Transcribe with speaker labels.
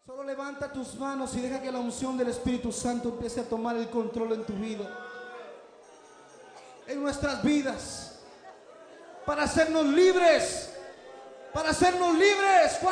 Speaker 1: Solo levanta tus manos y deja que la unción del Espíritu Santo empiece a tomar el control en tu vida, en nuestras vidas, para hacernos libres, para hacernos libres.